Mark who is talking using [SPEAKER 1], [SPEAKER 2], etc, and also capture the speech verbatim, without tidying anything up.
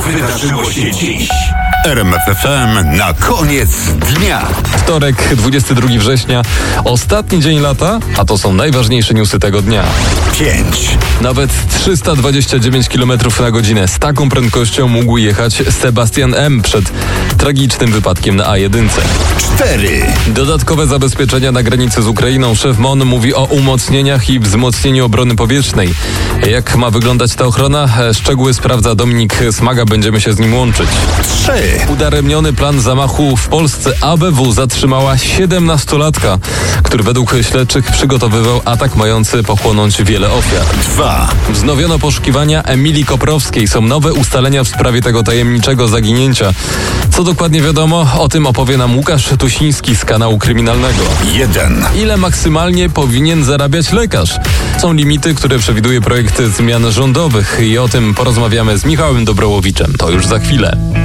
[SPEAKER 1] wydarzyło się dziś? R M F F M na koniec dnia.
[SPEAKER 2] Wtorek, dwudziestego drugiego września, ostatni dzień lata, a to są najważniejsze newsy tego dnia.
[SPEAKER 1] pięć.
[SPEAKER 2] Nawet trzysta dwadzieścia dziewięć kilometrów na godzinę. Z taką prędkością mógł jechać Sebastian M. przed tragicznym wypadkiem na A jeden.
[SPEAKER 1] cztery.
[SPEAKER 2] Dodatkowe zabezpieczenia na granicy z Ukrainą. Szef M O N mówi o umocnieniach i wzmocnieniu obrony powietrznej. Jak ma wyglądać ta ochrona? Szczegóły sprawdza Dominik Smaga. Będziemy się z nim łączyć.
[SPEAKER 1] trzy.
[SPEAKER 2] Udaremniony plan zamachu w Polsce. A B W zatrzymała siedemnastolatka, który według śledczych przygotowywał atak mający pochłonąć wiele ofiar.
[SPEAKER 1] dwa.
[SPEAKER 2] Wznowiono poszukiwania Emilii Koprowskiej. Są nowe ustalenia w sprawie tego tajemniczego zaginięcia. Co dokładnie wiadomo, o tym opowie nam Łukasz Tusiński z kanału kryminalnego.
[SPEAKER 1] jeden.
[SPEAKER 2] Ile maksymalnie powinien zarabiać lekarz? Są limity, które przewiduje projekt zmian rządowych i o tym porozmawiamy z Michałem Dobrołowiczem. To już za chwilę.